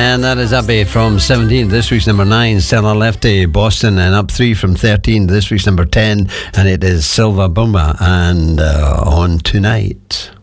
And that is Abbey from 17 to this week's number 9. Stella Lefty, Boston, and up 3 from 13 to this week's number 10. And it is Silva Bumba and On Tonight.